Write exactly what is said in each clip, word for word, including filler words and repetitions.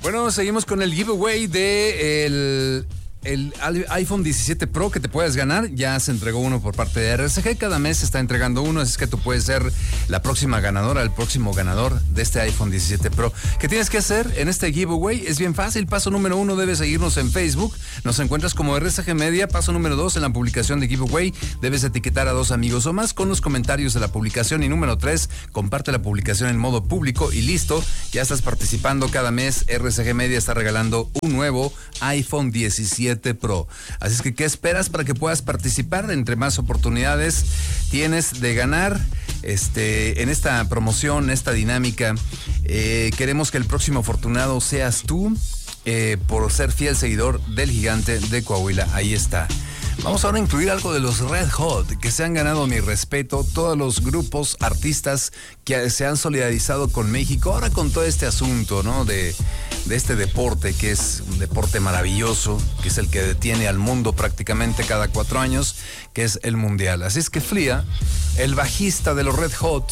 Bueno, seguimos con el giveaway de el, el iPhone diecisiete Pro que te puedes ganar. Ya se entregó uno por parte de R S G. Cada mes se está entregando uno, así que tú puedes ser la próxima ganadora, el próximo ganador de este iPhone diecisiete Pro. ¿Qué tienes que hacer en este giveaway? Es bien fácil. Paso número uno, debes seguirnos en Facebook. Nos encuentras como R S G Media. Paso número dos, en la publicación de giveaway debes etiquetar a dos amigos o más con los comentarios de la publicación. Y número tres, comparte la publicación en modo público y listo. Ya estás participando cada mes. R S G Media está regalando un nuevo iPhone diecisiete Pro. Así es que, ¿qué esperas para que puedas participar? Entre más oportunidades tienes de ganar este, en esta promoción, esta dinámica. Eh, queremos que el próximo afortunado seas tú, eh, por ser fiel seguidor del Gigante de Coahuila. Ahí está. Vamos ahora a incluir algo de los Red Hot, que se han ganado mi respeto, todos los grupos, artistas que se han solidarizado con México, ahora con todo este asunto, ¿no? De, de este deporte, que es un deporte maravilloso, que es el que detiene al mundo prácticamente cada cuatro años, que es el Mundial. Así es que Flea, el bajista de los Red Hot,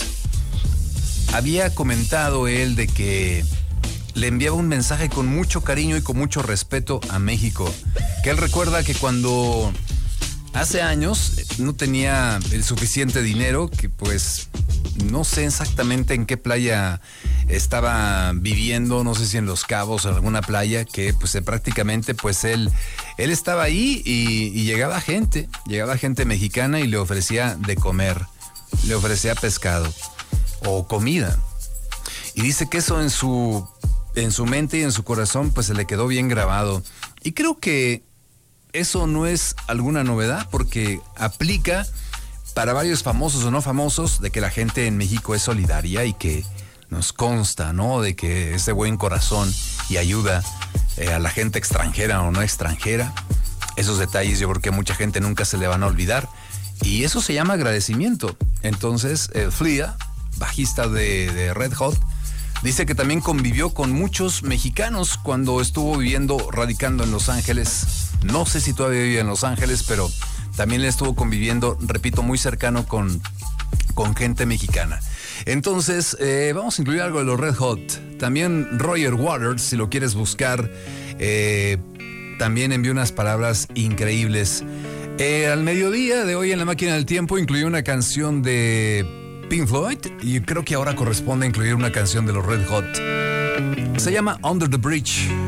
había comentado él de que le enviaba un mensaje con mucho cariño y con mucho respeto a México, que él recuerda que cuando hace años no tenía el suficiente dinero, que pues no sé exactamente en qué playa estaba viviendo, no sé si en Los Cabos o en alguna playa, que pues prácticamente pues él, él estaba ahí y, y llegaba gente, llegaba gente mexicana y le ofrecía de comer, le ofrecía pescado o comida. Y dice que eso en su en su mente y en su corazón pues se le quedó bien grabado. Y creo que eso no es alguna novedad, porque aplica para varios famosos o no famosos, de que la gente en México es solidaria y que nos consta, ¿no? De que es de buen corazón y ayuda eh, a la gente extranjera o no extranjera. Esos detalles yo creo que a mucha gente nunca se le van a olvidar. Y eso se llama agradecimiento. Entonces, eh, Flea, bajista de, de Red Hot, dice que también convivió con muchos mexicanos cuando estuvo viviendo, radicando en Los Ángeles. No sé si todavía vive en Los Ángeles, pero también le estuvo conviviendo, repito, muy cercano con, con gente mexicana. Entonces, eh, vamos a incluir algo de los Red Hot. También Roger Waters, si lo quieres buscar, eh, también envió unas palabras increíbles. Eh, al mediodía de hoy en La Máquina del Tiempo incluyó una canción de Pink Floyd, y creo que ahora corresponde incluir una canción de los Red Hot. Se llama Under the Bridge.